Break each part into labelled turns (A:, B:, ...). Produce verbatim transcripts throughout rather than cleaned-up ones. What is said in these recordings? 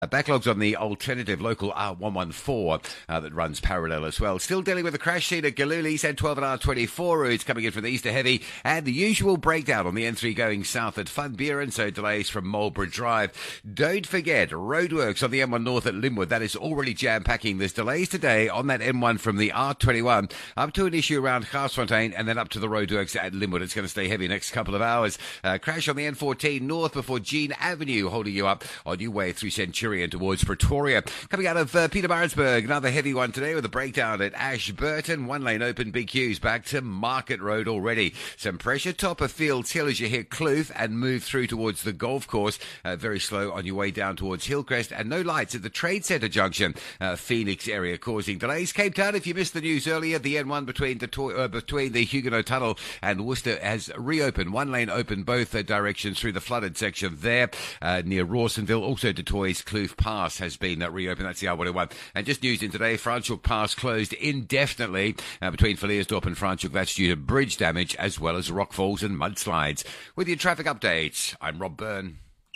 A: Uh, backlogs on the alternative local R one one four uh, that runs parallel as well. Still dealing with a crash scene at Galulis and twelve and R twenty-four routes coming in from the Easter Heavy, and the usual breakdown on the N three going south at Van Buren, so delays from Marlborough Drive. Don't forget, roadworks on the M one North at Linwood. That is already jam-packing. There's delays today on that M one from the R twenty-one up to an issue around Garsfontein and then up to the roadworks at Linwood. It's going to stay heavy next couple of hours. Uh, crash on the N fourteen North before Jean Avenue, holding you up on your way through Centurion towards Pretoria. Coming out of uh, Pietermaritzburg, another heavy one today with a breakdown at Ashburton. One lane open, big queues back to Market Road already. Some pressure top of Fields Hill as you hit Kloof and move through towards the golf course. Uh, very slow on your way down towards Hillcrest, and no lights at the Trade Centre junction, uh, Phoenix area, causing delays. Cape Town, if you missed the news earlier, the N one between the to- uh, between the Huguenot Tunnel and Worcester has reopened. One lane open both uh, directions through the flooded section there uh, near Rawsonville. Also, Du Toit's Kloof Pass has been uh, reopened. That's the R one oh one. And just news in today, Franschhoek Pass closed indefinitely uh, between Villiers-Dorp and Franschhoek. That's due to bridge damage as well as rockfalls and mudslides. With your traffic updates, I'm Rob Byrne.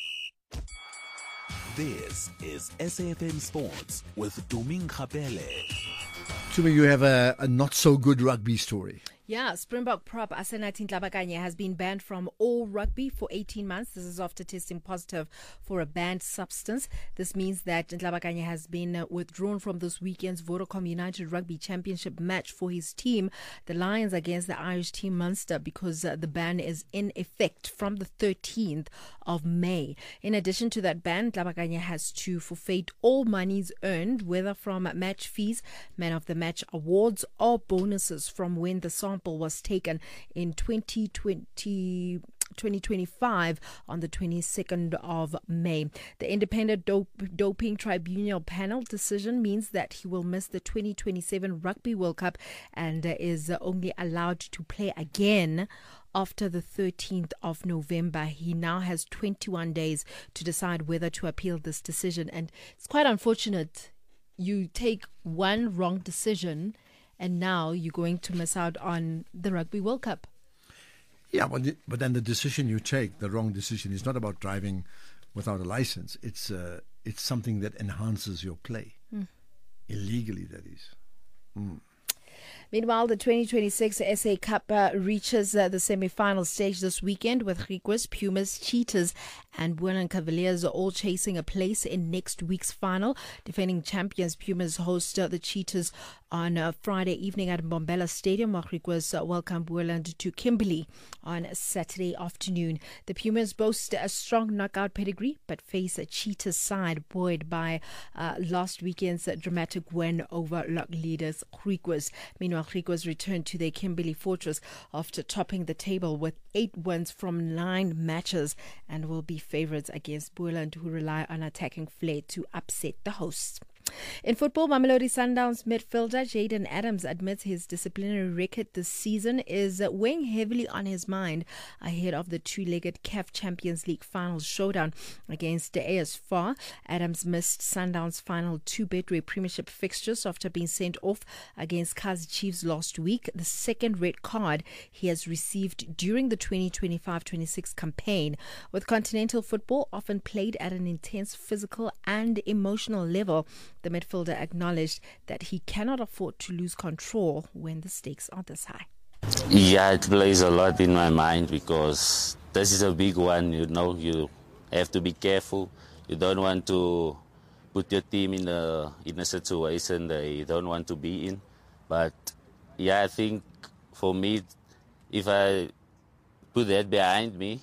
B: This is S A F M Sports with Tumi Nkgapele.
C: Tumi, you have a, a not-so-good rugby story.
D: Yeah, Springbok prop Asenathi Nhlabakanye has been banned from all rugby for eighteen months. This is after testing positive for a banned substance. This means that Nhlabakanye has been uh, withdrawn from this weekend's Vodacom United Rugby Championship match for his team, the Lions, against the Irish team Munster, because uh, the ban is in effect from the thirteenth of May. In addition to that ban, Nhlabakanye has to forfeit all monies earned, whether from match fees, man of the match awards, or bonuses from when the sample was taken in twenty twenty twenty twenty-five on the twenty-second of May. The Independent Dop- Doping Tribunal panel decision means that he will miss the twenty twenty-seven Rugby World Cup and uh, is uh, only allowed to play again after the thirteenth of November. He now has twenty-one days to decide whether to appeal this decision, and it's quite unfortunate. You take one wrong decision and now you're going to miss out on the Rugby World Cup.
C: Yeah, but, the, but then the decision you take, the wrong decision, is not about driving without a license. It's uh, it's something that enhances your play. Mm. Illegally, that is. Mm.
D: Meanwhile, the twenty twenty-six S A Cup uh, reaches uh, the semi-final stage this weekend, with Griquas, Pumas, Cheetahs and Buenan Cavaliers are all chasing a place in next week's final. Defending champions Pumas host uh, the Cheetahs on uh, Friday evening at Mbombela Stadium, while Griquas uh, welcome Bueland to Kimberley on Saturday afternoon. The Pumas boast a strong knockout pedigree, but face a Cheetahs side buoyed by uh, last weekend's uh, dramatic win over lock leaders Griquas. Meanwhile, Griquas returned to their Kimberley fortress after topping the table with eight wins from nine matches and will be favourites against Bueland, who rely on attacking flair to upset the hosts. In football, Mamelodi Sundowns midfielder Jayden Adams admits his disciplinary record this season is weighing heavily on his mind ahead of the two-legged C A F Champions League final showdown against A S F A R. Adams missed Sundowns' final two Betway Premiership fixtures after being sent off against Kaizer Chiefs last week, the second red card he has received during the twenty twenty-five twenty-six campaign. With continental football often played at an intense physical and emotional level, the midfielder acknowledged that he cannot afford to lose control when the stakes are this high.
E: Yeah, it plays a lot in my mind because this is a big one, you know. You have to be careful. You don't want to put your team in a, in a situation they don't want to be in. But, yeah, I think for me, if I put that behind me,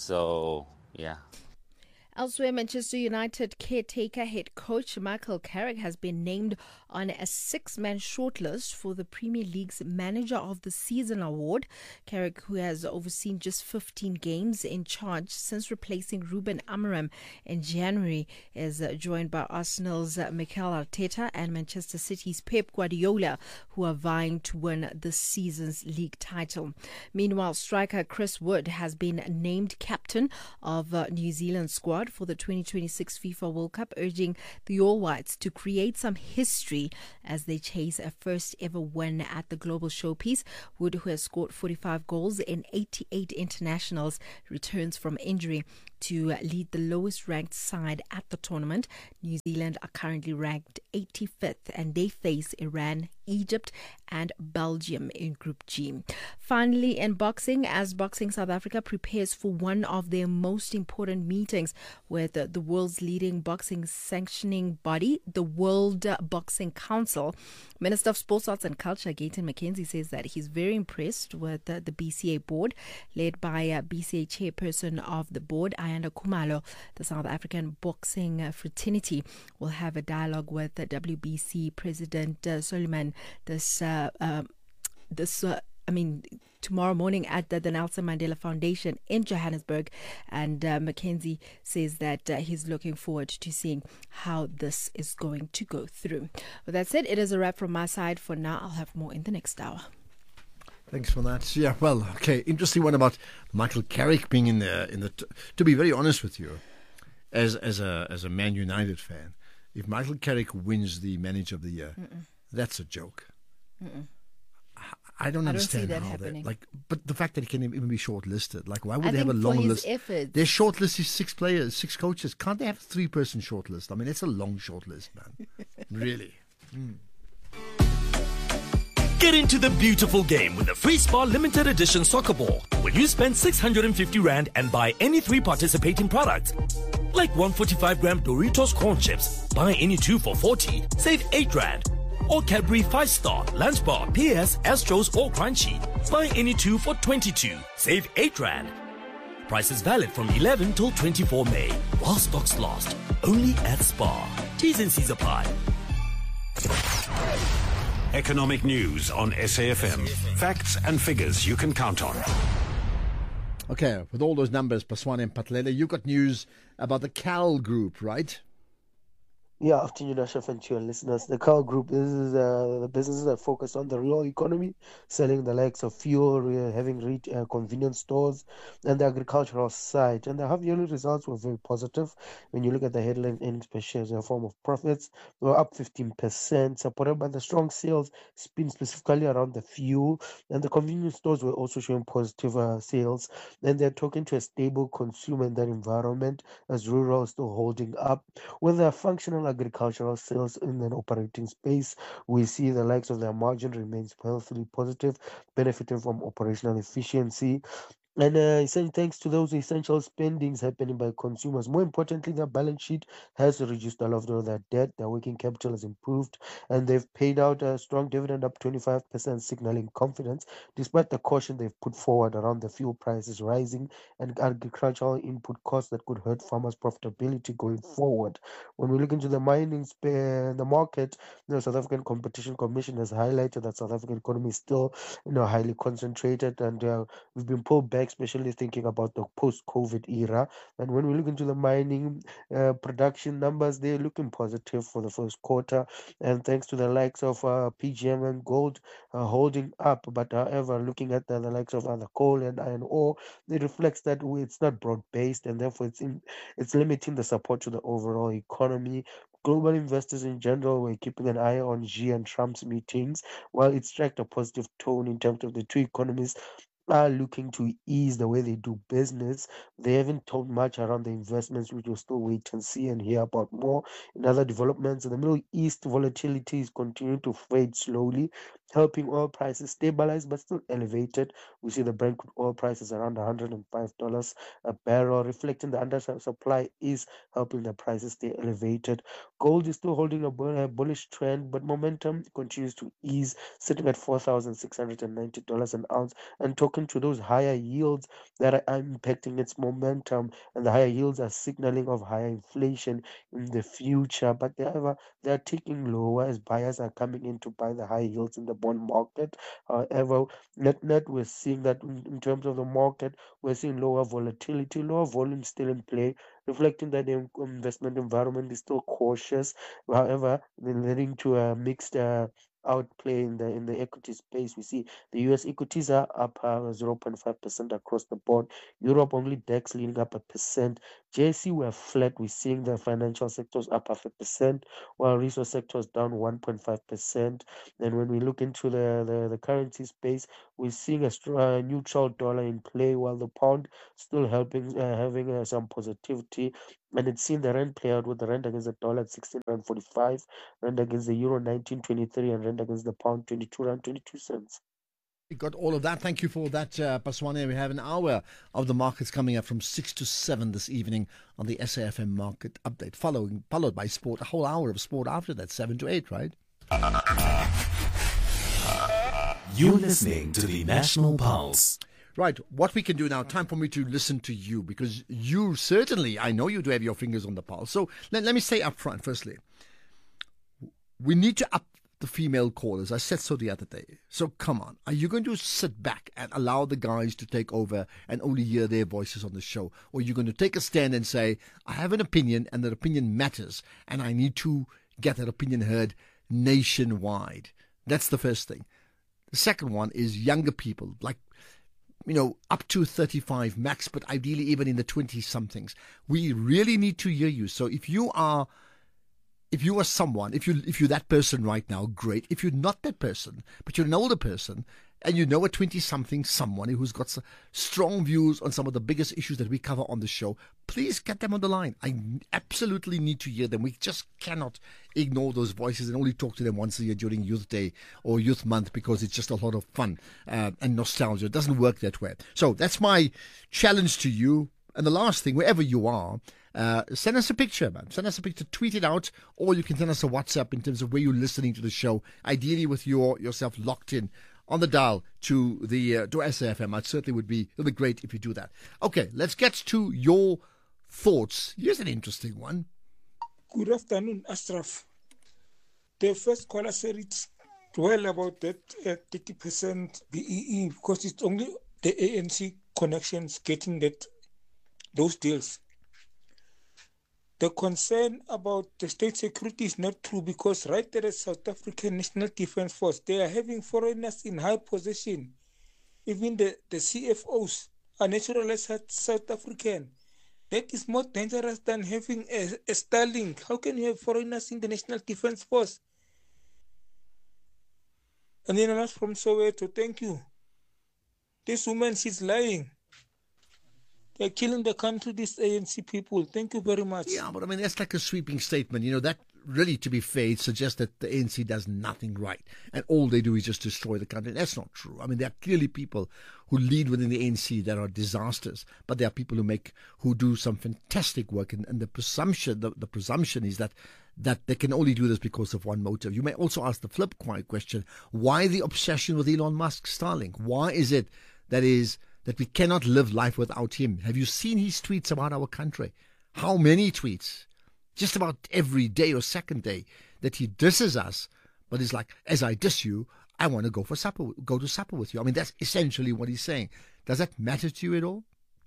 E: so, yeah.
D: Elsewhere, Manchester United caretaker head coach Michael Carrick has been named on a six-man shortlist for the Premier League's Manager of the Season award. Carrick, who has overseen just fifteen games in charge since replacing Ruben Amorim in January, is joined by Arsenal's Mikel Arteta and Manchester City's Pep Guardiola, who are vying to win this season's league title. Meanwhile, striker Chris Wood has been named captain of uh, New Zealand's squad for the twenty twenty-six FIFA World Cup, urging the All Whites to create some history as they chase a first ever win at the global showpiece. Wood, who has scored forty-five goals in eighty-eight internationals, returns from injury. to lead the lowest ranked side at the tournament. New Zealand are currently ranked eighty-fifth and they face Iran, Egypt and Belgium in Group G. Finally, in boxing, as Boxing South Africa prepares for one of their most important meetings with the world's leading boxing sanctioning body, the World Boxing Council, Minister of Sports, Arts and Culture, Gayton McKenzie, says that he's very impressed with the, the B C A board, led by uh, B C A chairperson of the board, Ayanda Kumalo. The South African Boxing Fraternity will have a dialogue with the W B C President uh, Suleiman this uh, uh, this uh, I mean, tomorrow morning at the, the Nelson Mandela Foundation in Johannesburg. And uh, McKenzie says that uh, he's looking forward to seeing how this is going to go through. With that said, it is a wrap from my side for now. I'll have more in the next hour.
C: Thanks for that. Yeah, well, okay. Interesting one about Michael Carrick being in the in the. T- to be very honest with you, as as a as a Man United fan, if Michael Carrick wins the Manager of the Year, Mm-mm. that's a joke. Mm-mm. I don't understand
D: I don't see that
C: how
D: happening.
C: that, like, but the fact that he can even be shortlisted, like, why would
D: I
C: they have a
D: think
C: long
D: for his
C: list?
D: efforts.
C: Their shortlist is six players, six coaches. Can't they have a three-person shortlist? I mean, it's a long shortlist, man. Really. Mm.
F: Get into the beautiful game with the Free Spa limited edition soccer ball. When you spend six hundred fifty rand and buy any three participating products, like one hundred forty-five gram Doritos corn chips, buy any two for forty, save eight rand. Or Cadbury five star, Lunch Bar, P S, Astros or Crunchy. Buy any two for twenty-two. Save eight rand. Price is valid from eleven till twenty-four May. While stocks last. Only at Spar. T's and C's apply.
G: Economic news on S A F M. Facts and figures you can count on.
C: Okay, with all those numbers, Paswane and Patlele, you got news about the Cal Group, right?
H: Yeah, afternoon, Ashraf, and to your listeners. The Cal Group, this is uh, the businesses that focus on the real economy, selling the likes of fuel, uh, having re- uh, convenience stores, and the agricultural side. And the half-yearly results were very positive. When you look at the headline earnings per share in the form of profits, they were up fifteen percent, supported by the strong sales, spin specifically around the fuel. And the convenience stores were also showing positive uh, sales. And they're talking to a stable consumer in that environment, as rural is still holding up. With a functional agricultural sales in an operating space, we see the likes of their margin remains healthily positive, benefiting from operational efficiency. And uh, essentially, thanks to those essential spendings happening by consumers. More importantly, their balance sheet has reduced a lot of their debt. Their working capital has improved, and they've paid out a strong dividend, up twenty-five percent, signaling confidence, despite the caution they've put forward around the fuel prices rising and agricultural input costs that could hurt farmers' profitability going forward. When we look into the mining sp- the market, the South African Competition Commission has highlighted that South African economy is still, you know, highly concentrated, and uh, we've been pulled back, especially thinking about the post-COVID era. And when we look into the mining uh, production numbers, they're looking positive for the first quarter. And thanks to the likes of uh, P G M and gold uh, holding up. But however, looking at the, the likes of other coal and iron ore, it reflects that it's not broad-based, and therefore it's in, it's limiting the support to the overall economy. Global investors in general were keeping an eye on Xi and Trump's meetings, while it struck a positive tone in terms of the two economies are looking to ease the way they do business. They haven't told much around the investments, which we'll still wait and see and hear about more. In other developments, in the Middle East, volatility is continuing to fade slowly, helping oil prices stabilize but still elevated. We see the Brent crude oil prices around one hundred five dollars a barrel, reflecting the undersupply is helping the prices stay elevated. Gold is still holding a bullish trend, but momentum continues to ease, sitting at four thousand six hundred ninety dollars an ounce, and talking to those higher yields that are impacting its momentum, and the higher yields are signaling of higher inflation in the future. But however, they are ticking lower as buyers are coming in to buy the high yields in the bond market. However, net net, we're seeing that in, in terms of the market, we're seeing lower volatility, lower volume still in play, reflecting that the investment environment is still cautious. However, leading to a mixed uh, outplay in the in the equity space. We see the U S equities are up uh, zero point five percent across the board. Europe only DAX leading up a percent. J S C, we're flat. We're seeing the financial sectors up half a percent, while resource sectors down one point five percent. And when we look into the, the, the currency space, we're seeing a str- uh, neutral dollar in play, while the pound still helping, uh, having uh, some positivity. And it's seen the rand play out with the rand against the dollar at sixteen rand forty-five, rand against the euro nineteen twenty-three, and rand against the pound twenty-two rand twenty-two cents.
C: We got all of that. Thank you for that, uh, Paswane. We have an hour of the markets coming up from six to seven this evening on the S A F M Market Update, following, followed by sport, a whole hour of sport after that, seven to eight, right?
B: You're listening to the National Pulse.
C: Right, what we can do now, time for me to listen to you, because you certainly, I know you do have your fingers on the pulse. So let, let me say up front, firstly, we need to up the female callers. I said so the other day. So come on, are you going to sit back and allow the guys to take over and only hear their voices on the show? Or are you going to take a stand and say, I have an opinion and that opinion matters and I need to get that opinion heard nationwide? That's the first thing. The second one is younger people, like, you know, up to thirty-five max, but ideally even in the twenty-somethings. We really need to hear you. So if you are If you are someone, if you if you're that person right now, great. If you're not that person, but you're an older person, and you know a twenty-something someone who's got some strong views on some of the biggest issues that we cover on the show, please get them on the line. I absolutely need to hear them. We just cannot ignore those voices and only talk to them once a year during Youth Day or Youth Month because it's just a lot of fun uh, and nostalgia. It doesn't work that way. So that's my challenge to you. And the last thing, wherever you are, Uh, send us a picture, man. Send us a picture, tweet it out, or you can send us a WhatsApp in terms of where you're listening to the show, ideally with your yourself locked in on the dial to the uh, to S A F M. It certainly would be, it would be great if you do that. Okay, let's get to your thoughts. Here's an interesting one.
I: Good afternoon, Ashraf. The first caller said it's well about that uh, thirty percent B E E because it's only the A N C connections getting that those deals. The concern about the state security is not true because right there at South African National Defence Force, they are having foreigners in high position. Even the, the C F Os are naturalized South African. That is more dangerous than having a, a Starlink. How can you have foreigners in the National Defence Force? And then I'm from Soweto, thank you. This woman, she's lying. They're killing the country, these A N C people. Thank you very much.
C: Yeah, but I mean, that's like a sweeping statement. You know, that really, to be fair, suggests that the A N C does nothing right. And all they do is just destroy the country. That's not true. I mean, there are clearly people who lead within the A N C that are disasters. But there are people who make, who do some fantastic work. And, and the presumption, the, the presumption is that that they can only do this because of one motive. You may also ask the flip question, why the obsession with Elon Musk's Starlink? Why is it that is... that we cannot live life without him? Have you seen his tweets about our country? How many tweets? Just about every day or second day that he disses us. But it's like, as I diss you, I want to go for supper, go to supper with you. I mean, that's essentially what he's saying. Does that matter to you at all?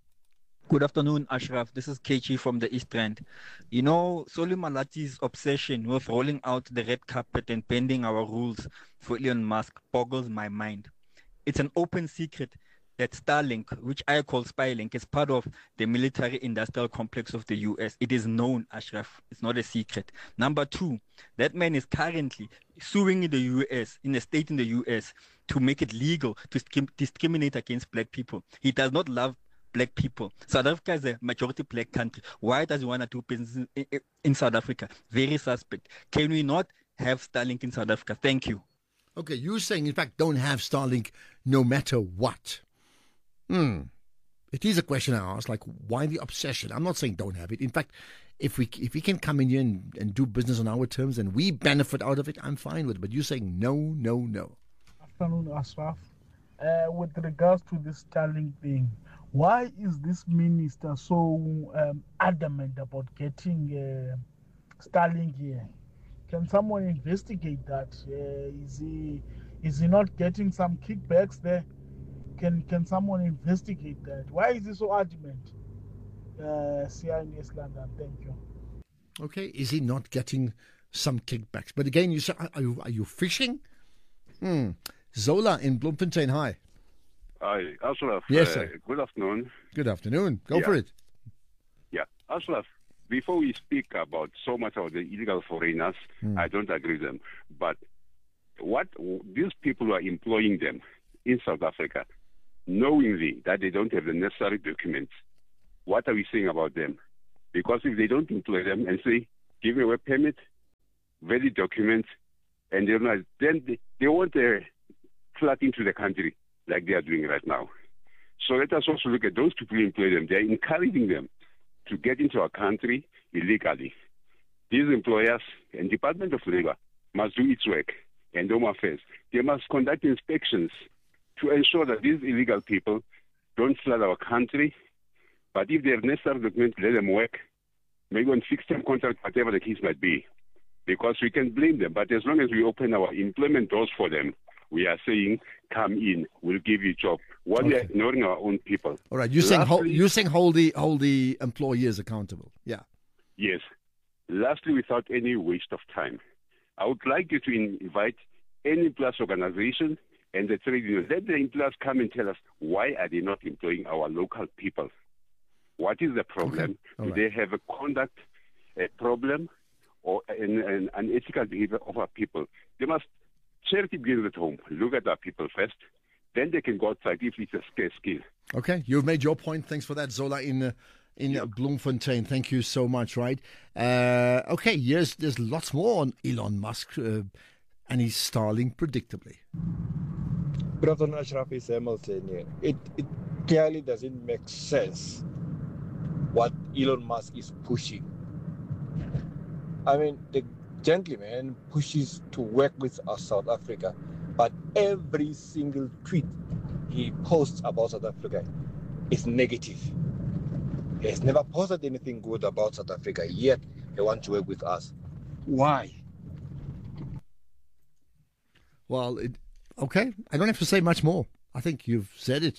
J: Good afternoon, Ashraf. This is K G from the East End. You know, Solly Malati's obsession with rolling out the red carpet and bending our rules for Elon Musk boggles my mind. It's an open secret that Starlink, which I call Spylink, is part of the military-industrial complex of the U S. It is known, Ashraf. It's not a secret. Number two, that man is currently suing in the U S, in a state in the U S, to make it legal to discriminate against black people. He does not love black people. South Africa is a majority black country. Why does he want to do business in, in South Africa? Very suspect. Can we not have Starlink in South Africa? Thank you.
C: Okay, you're saying, in fact, don't have Starlink no matter what. Hmm. It is a question I ask, like, why the obsession? I'm not saying don't have it. In fact, if we if we can come in here and, and do business on our terms and we benefit out of it, I'm fine with it. But you're saying no, no, no.
K: Afternoon, Ashraf. Uh, with regards to this Starlink thing, why is this minister so um, adamant about getting uh, Starlink here? Can someone investigate that? Uh, is he is he not getting some kickbacks there? Can can someone investigate that? Why is he so adamant? Uh, C I in East London, thank you.
C: Okay, is he not getting some kickbacks? But again, you say, are you, are you fishing? Hmm. Zola in Bloemfontein, hi.
L: Hi, Ashraf.
C: Yes,
L: uh,
C: sir.
L: Good afternoon.
C: Good afternoon. Go
L: yeah.
C: for it.
L: Yeah. Ashraf, before we speak about so much of the illegal foreigners, mm. I don't agree with them. But what these people who are employing them in South Africa, knowingly that they don't have the necessary documents, what are we saying about them? Because if they don't employ them and say, give me a work permit, valid documents, and they're not, then they, they won't uh, flood into the country like they are doing right now. So let us also look at those people who employ them. They are encouraging them to get into our country illegally. These employers and Department of Labor must do its work, and Home Affairs. They must conduct inspections to ensure that these illegal people don't flood our country. But if they have necessary documents, let them work, maybe on fixed-term contract, whatever the case might be, because we can blame them. But as long as we open our employment doors for them, we are saying, come in, we'll give you a job. While okay. we are ignoring our own people.
C: All right, you're saying, hold, you're saying hold, the, hold the employers accountable. Yeah.
L: Yes. Lastly, without any waste of time, I would like you to invite any plus organization and the trade unions. Let the employers come and tell us, why are they not employing our local people? What is the problem?
C: Okay.
L: Do right. they have a conduct a problem or an, an unethical behavior of our people? They must, charity begins at home. Look at our people first. Then they can go outside if it's a scarce skill.
C: Okay, you've made your point. Thanks for that, Zola in uh, in yep. Bloemfontein. Thank you so much, right? Uh, okay, yes, there's lots more on Elon Musk uh, and his Starlink, predictably.
M: Good afternoon, Ashraf. It's Hamilton here. It, it clearly doesn't make sense what Elon Musk is pushing. I mean, the gentleman pushes to work with us, South Africa, but every single tweet he posts about South Africa is negative. He has never posted anything good about South Africa, yet they want to work with us. Why?
C: Well, it, okay, I don't have to say much more. I think you've said it.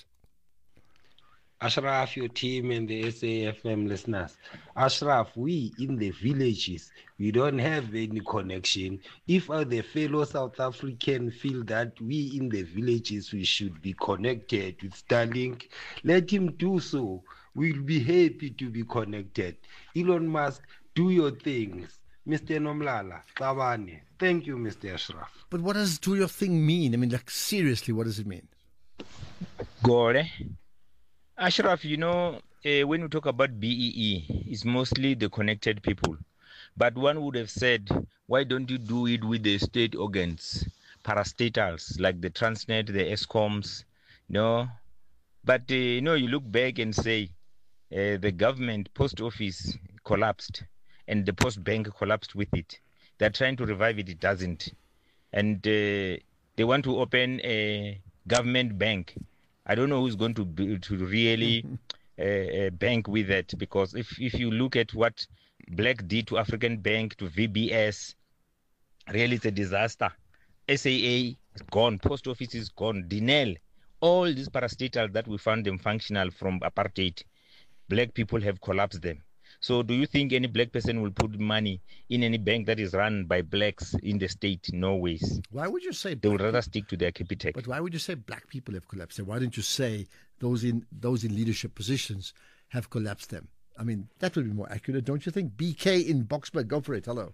N: Ashraf, your team and the S A F M listeners. Ashraf, we in the villages, we don't have any connection. If uh, the fellow South African feel that we in the villages, we should be connected with Starlink, let him do so. We'll be happy to be connected. Elon Musk, do your things. Mister Nomlala, Tabane. Thank you, Mister Ashraf.
C: But what does do your thing mean? I mean, like, seriously, what does it mean?
O: Gore. Ashraf, you know, uh, when we talk about B E E, it's mostly the connected people. But one would have said, why don't you do it with the state organs, parastatals, like the Transnet, the ESCOMs, you know? But, uh, you know, you look back and say, uh, the government post office collapsed and the post bank collapsed with it. They're trying to revive it, it doesn't. And uh, they want to open a government bank. I don't know who's going to be, to really uh, uh, bank with it, because if, if you look at what Black did to African Bank, to V B S, really it's a disaster. S A A is gone, post office is gone, Denel, all these parastatals that we found them functional from apartheid, Black people have collapsed them. So do you think any Black person will put money in any bank that is run by Blacks in the state? No ways.
C: Why would you say
O: they would rather stick to their Capitec?
C: But why would you say Black people have collapsed them? Why don't you say those in those in leadership positions have collapsed them? I mean, that would be more accurate, don't you think? B K in Boksburg, go for it. Hello.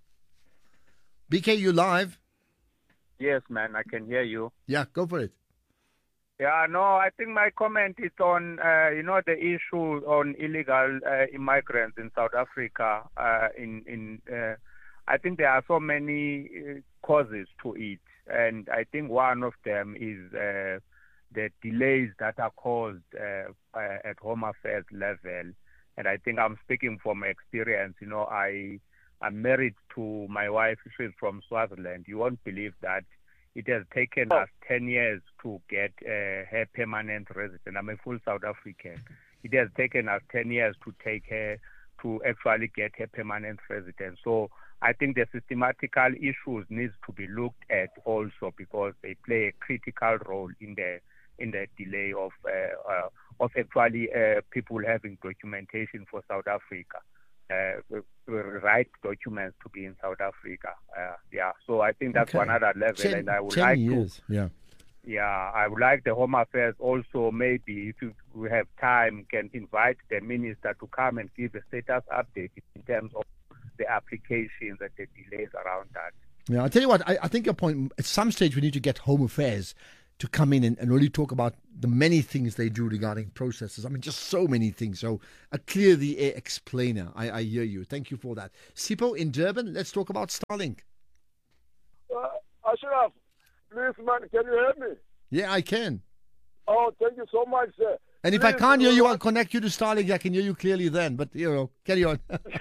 C: B K, you live?
P: Yes, man, I can hear you.
C: Yeah, go for it.
P: Yeah, no, I think my comment is on, uh, you know, the issue on illegal uh, immigrants in South Africa. Uh, in, in, uh, I think there are so many uh, causes to it, and I think one of them is uh, the delays that are caused uh, uh, at Home Affairs level. And I think I'm speaking from experience. You know, I I'm married to my wife. She's from Swaziland. You won't believe that. It has taken us ten years to get uh, her permanent resident. I'm a full South African. It has taken us ten years to take her to actually get her permanent resident. So I think the systematical issues needs to be looked at also, because they play a critical role in the in the delay of uh, uh, of actually uh, people having documentation for South Africa. Uh, right documents to be in South Africa. Uh, yeah, so I think that's
C: okay.
P: another level,
C: ten,
P: and I would
C: ten
P: like
C: years.
P: to.
C: Yeah.
P: yeah, I would like the Home Affairs also, maybe if you we have time, can invite the minister to come and give a status update in terms of the applications and the delays around that.
C: Yeah, I'll tell you what, I, I think your point, at some stage we need to get Home Affairs to come in and, and really talk about the many things they do regarding processes. I mean, just so many things. So a clear the air explainer. I, I hear you. Thank you for that. Sipho in Durban, let's talk about Starlink.
Q: Uh, Ashraf, please, man, can you hear me?
C: Yeah, I can.
Q: Oh, thank you so much, sir.
C: And if
Q: please,
C: I can't hear you, I'll connect you to Starlink. I can hear you clearly then. But, you know, carry on.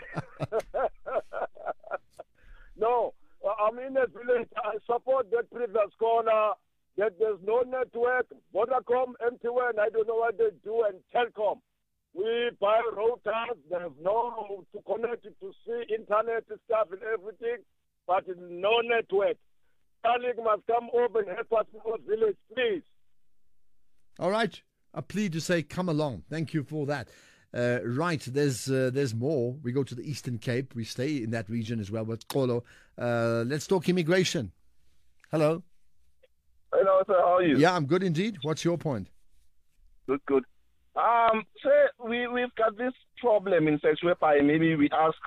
Q: No, I'm in a village. I support that previous corner, that there's no network. Vodacom, M T N, I don't know what they do, and Telkom. We buy routers. There's no to connect it to see internet stuff and everything, but no network. Starlink must come over and help us in our village, please.
C: All right. A plea to say, come along. Thank you for that. Uh, right, there's uh, there's more. We go to the Eastern Cape. We stay in that region as well with Kolo. Uh, let's talk immigration. Hello.
R: Hello, sir. How are you?
C: Yeah, I'm good indeed. What's your point?
R: Good, good. Um, sir, we, we've got this problem in fact whereby maybe we ask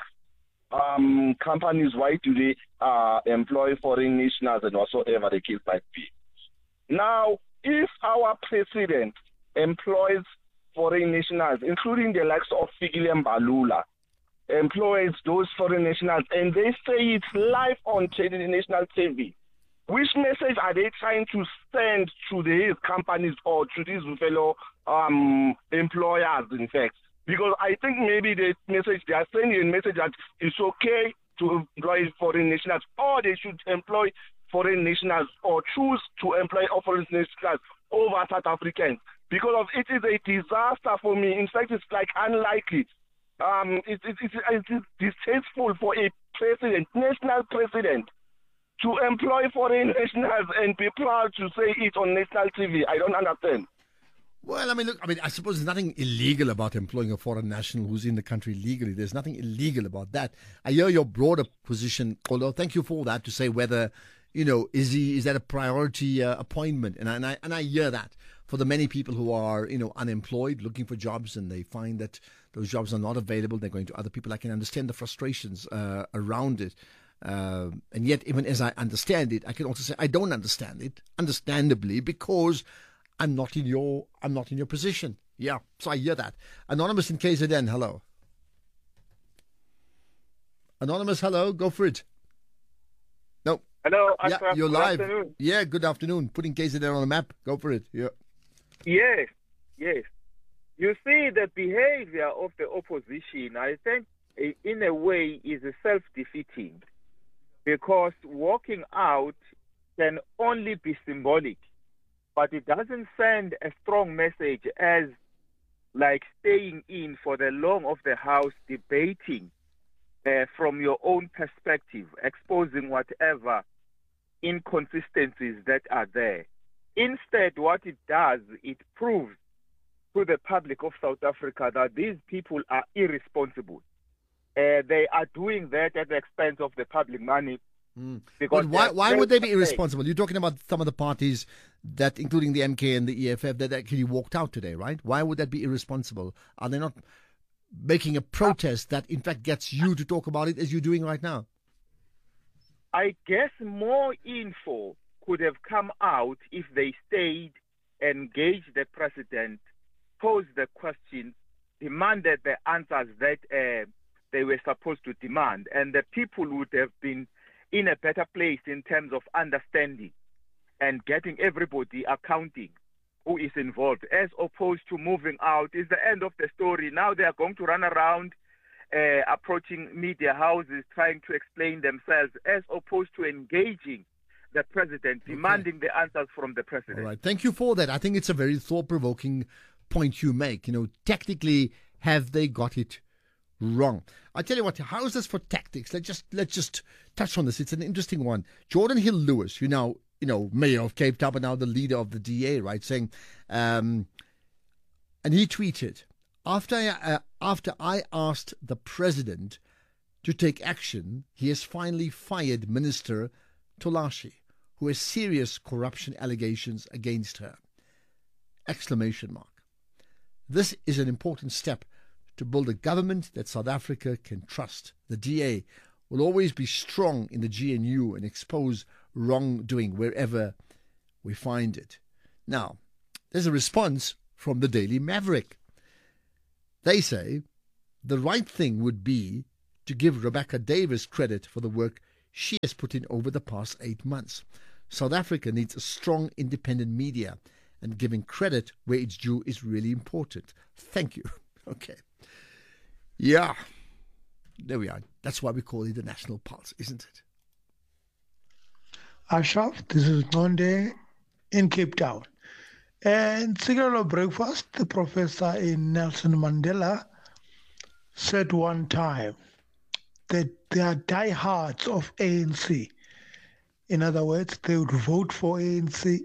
R: um, companies why do they uh, employ foreign nationals and whatsoever the case might be. Now, if our president employs foreign nationals, including the likes of Fikile Mbalula, employs those foreign nationals, and they say it's live on national T V. Which message are they trying to send to these companies or to these fellow um, employers, in fact? Because I think maybe the message they are sending a message that it's okay to employ foreign nationals, or they should employ foreign nationals or choose to employ foreign nationals over South Africans. Because of it is a disaster for me. In fact, it's like unlikely. Um, it, it, it, it's distasteful for a president, national president, to employ foreign nationals and be proud to say it on national T V. I don't understand.
C: Well, I mean, look, I mean, I suppose there's nothing illegal about employing a foreign national who's in the country legally. There's nothing illegal about that. I hear your broader position, Kolo. Thank you for that, to say whether, you know, is he is that a priority uh, appointment? And I, and I and I hear that for the many people who are, you know, unemployed, looking for jobs, and they find that those jobs are not available. They're going to other people. I can understand the frustrations uh, around it. Uh, and yet, even as I understand it, I can also say I don't understand it, understandably, because I'm not in your I'm not in your position. Yeah, so I hear that. Anonymous in K Z N, hello. Anonymous, hello, go for it. No.
S: Hello,
C: yeah,
S: Ashraf,
C: you're
S: good
C: live.
S: afternoon.
C: Yeah, good afternoon. Putting K Z N on the map. Go for it. Yeah.
S: Yes, yes. You see, the behavior of the opposition, I think, in a way, is self-defeating, because walking out can only be symbolic, but it doesn't send a strong message as like staying in for the long of the house, debating uh, from your own perspective, exposing whatever inconsistencies that are there. Instead, what it does, it proves to the public of South Africa that these people are irresponsible. Uh, they are doing that at the expense of the public money.
C: Mm.
S: Because
C: But why, why would they be
S: afraid.
C: irresponsible? You're talking about some of the parties that, including the M K and the E F F, that actually walked out today, right? Why would that be irresponsible? Are they not making a protest that, in fact, gets you to talk about it as you're doing right now?
S: I guess more info could have come out if they stayed, engaged the president, posed the questions, demanded the answers that uh, they were supposed to demand, and the people would have been in a better place in terms of understanding and getting everybody accounting who is involved, as opposed to moving out. Is the end of the story. Now they are going to run around uh, approaching media houses trying to explain themselves, as opposed to engaging the president, demanding okay. the answers from the president.
C: All right. Thank you for that. I think it's a very thought-provoking point you make. You know, technically, have they got it wrong? I tell you what, how is this for tactics? Let's just let's just touch on this. It's an interesting one. Jordan Hill Lewis, you know, you know, mayor of Cape Town, but now the leader of the D A, right? Saying, um, and he tweeted, after I, uh, after I asked the president to take action, he has finally fired Minister Tolashi, who has serious corruption allegations against her. Exclamation mark. This is an important step to build a government that South Africa can trust. The D A will always be strong in the G N U and expose wrongdoing wherever we find it. Now, there's a response from the Daily Maverick. They say the right thing would be to give Rebecca Davis credit for the work she has put in over the past eight months. South Africa needs a strong independent media, and giving credit where it's due is really important. Thank you. Okay. Yeah. There we are. That's why we call it the National Pulse, isn't it?
K: Ashraf, this is Nonde in Cape Town. And Cigarette Breakfast, the professor in Nelson Mandela said one time that they are diehards of A N C. In other words, they would vote for A N C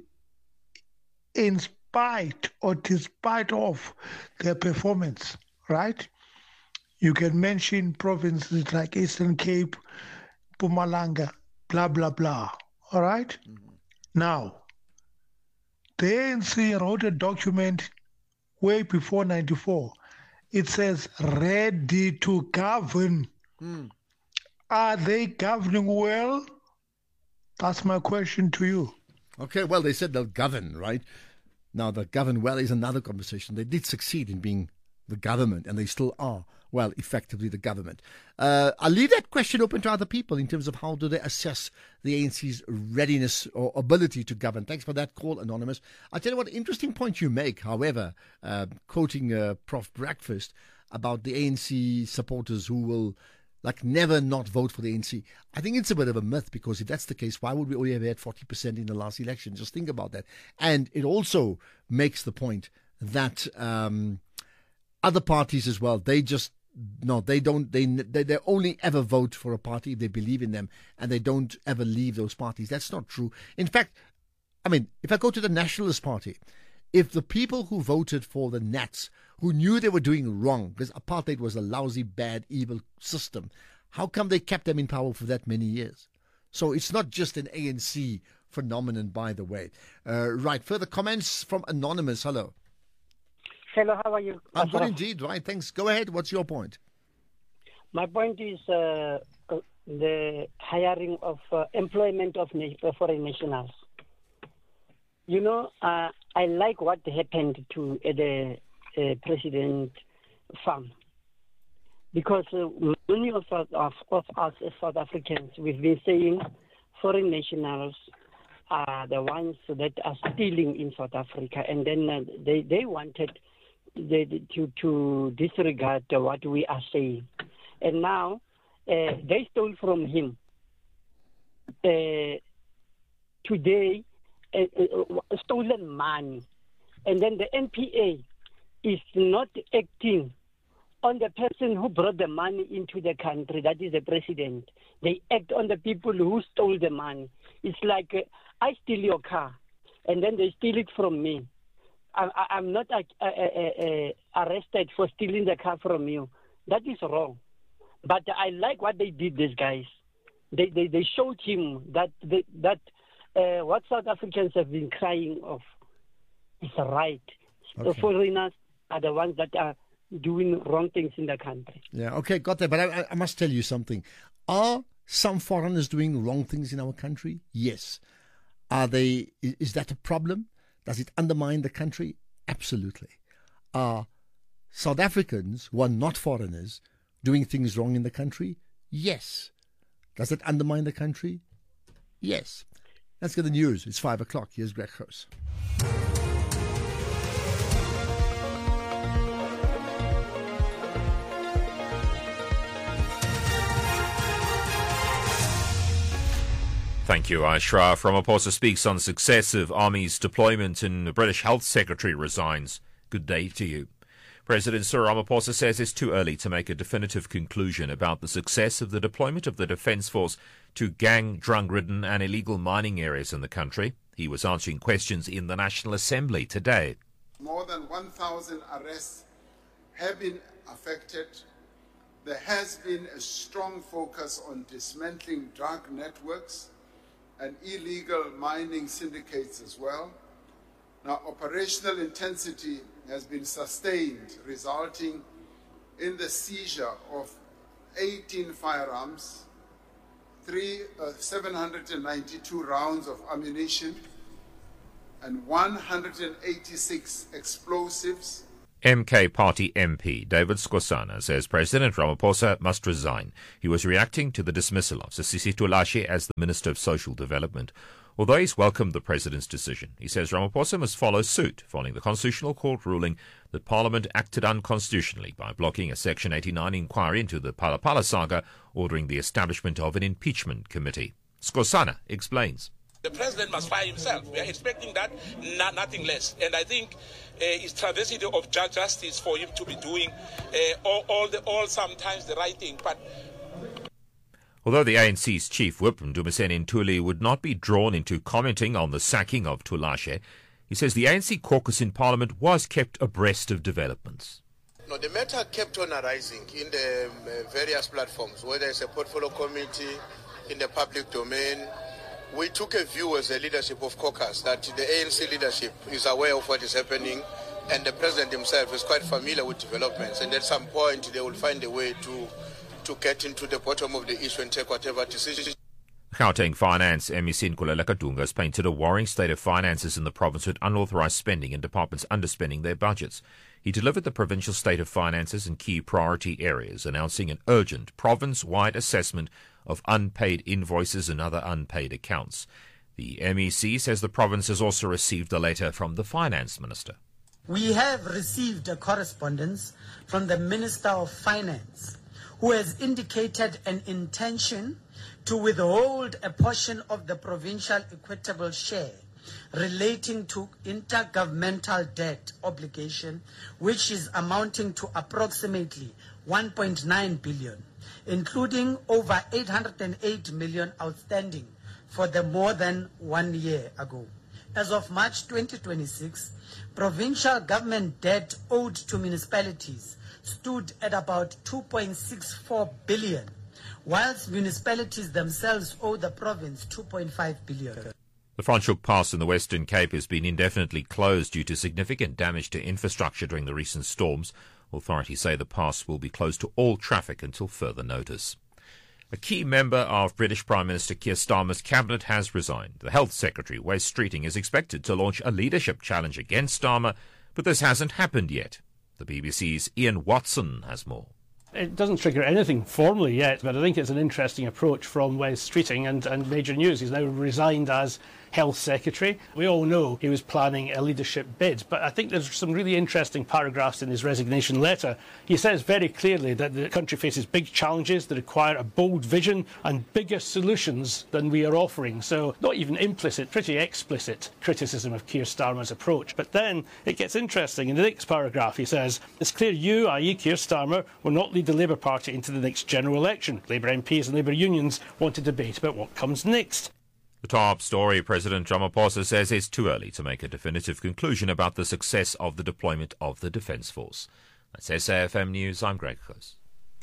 K: in spite or despite of their performance, right? You can mention provinces like Eastern Cape, Mpumalanga, blah, blah, blah, all right? Mm-hmm. Now, the A N C wrote a document way before ninety-four. It says, ready to govern. Mm. Are they governing well? That's my question to you.
C: Okay, well, they said they'll govern, right? Now, the govern well is another conversation. They did succeed in being the government, and they still are, well, effectively the government. Uh, I'll leave that question open to other people in terms of how do they assess the A N C's readiness or ability to govern. Thanks for that call, Anonymous. I'll tell you what, interesting point you make, however, uh, quoting uh, Professor Breakfast about the A N C supporters who will like never not vote for the A N C. I think it's a bit of a myth, because if that's the case, why would we only have had forty percent in the last election? Just think about that. And it also makes the point that um, other parties as well, they just, no, they don't, they, they they only ever vote for a party if they believe in them, and they don't ever leave those parties. That's not true. In fact, I mean, if I go to the Nationalist Party, if the people who voted for the Nats, who knew they were doing wrong, because apartheid was a lousy, bad, evil system, how come they kept them in power for that many years? So it's not just an A N C phenomenon, by the way. Uh, right, further comments from Anonymous. Hello.
T: Hello, how are you?
C: I'm good indeed, right, thanks. Go ahead, what's your point?
T: My point is uh, the hiring of uh, employment of na- foreign nationals. You know, uh, I like what happened to uh, the uh, President Farm, because uh, many of us, of, of us as South Africans, we've been saying foreign nationals are the ones that are stealing in South Africa, and then uh, they, they wanted they, to, to disregard uh, what we are saying. And now uh, they stole from him. Uh, today, Uh, uh, stolen money, and then the N P A is not acting on the person who brought the money into the country, that is the president. They act on the people who stole the money. It's like uh, I steal your car, and then they steal it from me. I, I, I'm not uh, uh, uh, arrested for stealing the car from you. That is wrong. But I like what they did, these guys. They they, they showed him that they, that. Uh, what South Africans have been crying of is right. Okay. The foreigners are the ones that are doing wrong things in the country.
C: Yeah, okay, got that. But I, I must tell you something. Are some foreigners doing wrong things in our country? Yes. Are they? Is that a problem? Does it undermine the country? Absolutely. Are South Africans who are not foreigners doing things wrong in the country? Yes. Does it undermine the country? Yes. Let's get the news. It's five o'clock. Here's Greg Gross.
U: Thank you, Ashraf. Ramaphosa speaks on success of Army's deployment and the British Health Secretary resigns. Good day to you. President Cyril Ramaphosa says it's too early to make a definitive conclusion about the success of the deployment of the Defence Force to gang, drug-ridden and illegal mining areas in the country. He was answering questions in the National Assembly today.
V: More than one thousand arrests have been affected. There has been a strong focus on dismantling drug networks and illegal mining syndicates as well. Now, operational intensity has been sustained, resulting in the seizure of eighteen firearms, three, uh, seven hundred ninety-two rounds of ammunition, and one hundred eighty-six explosives.
U: M K Party M P David Skosana says President Ramaphosa must resign. He was reacting to the dismissal of Sisisi Tulashe as the Minister of Social Development. Although he's welcomed the President's decision, he says Ramaphosa must follow suit following the Constitutional Court ruling that Parliament acted unconstitutionally by blocking a Section eighty-nine inquiry into the Phala-Phala saga, ordering the establishment of an impeachment committee. Skosana explains.
A: The president must fire himself. We are expecting that, no, nothing less. And I think uh, it's travesty of justice for him to be doing uh, all, all, the, all sometimes the right thing. But
U: although the A N C's chief whip, Mdumiseni Ntuli, would not be drawn into commenting on the sacking of Tulashe, he says the A N C caucus in Parliament was kept abreast of developments.
E: No, the matter kept on arising in the um, various platforms, whether it's a portfolio committee, in the public domain. We took a view as a leadership of caucus that the A N C leadership is aware of what is happening, and the president himself is quite familiar with developments, and at some point they will find a way to to get into the bottom of the issue and take whatever decision.
U: Gauteng Finance M E C Nkululeko Kadunga has painted a worrying state of finances in the province with unauthorised spending and departments underspending their budgets. He delivered the provincial state of finances in key priority areas, announcing an urgent province-wide assessment of unpaid invoices and other unpaid accounts. The M E C says the province has also received a letter from the Finance Minister.
W: We have received a correspondence from the Minister of Finance, who has indicated an intention to withhold a portion of the provincial equitable share relating to intergovernmental debt obligation, which is amounting to approximately one point nine billion, including over eight hundred eight million outstanding for the more than one year ago. As of March twenty twenty-six, provincial government debt owed to municipalities stood at about two point six four billion, whilst municipalities themselves owe the province two point five billion.
U: The Franschhoek Pass in the Western Cape has been indefinitely closed due to significant damage to infrastructure during the recent storms. Authorities say the pass will be closed to all traffic until further notice. A key member of British Prime Minister Keir Starmer's cabinet has resigned. The Health Secretary, Wes Streeting, is expected to launch a leadership challenge against Starmer, but this hasn't happened yet. The B B C's Ian Watson has more.
X: It doesn't trigger anything formally yet, but I think it's an interesting approach from Wes Streeting, and, and major news. He's now resigned as Health Secretary. We all know he was planning a leadership bid, but I think there's some really interesting paragraphs in his resignation letter. He says very clearly that the country faces big challenges that require a bold vision and bigger solutions than we are offering. So not even implicit, pretty explicit criticism of Keir Starmer's approach. But then it gets interesting. In the next paragraph he says, "It's clear you, that is Keir Starmer, will not lead the Labour Party into the next general election. Labour M Ps and Labour unions want to debate about what comes next."
U: The top story, President Ramaphosa says it's too early to make a definitive conclusion about the success of the deployment of the Defence Force. That's S A F M News, I'm Greg Khos.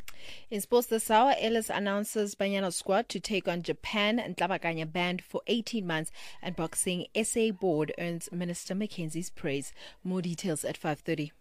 D: In sports this hour, Ellis announces Banyana squad to take on Japan and Tlabakanya band for eighteen months, and boxing S A board earns Minister Mackenzie's praise. More details at five thirty.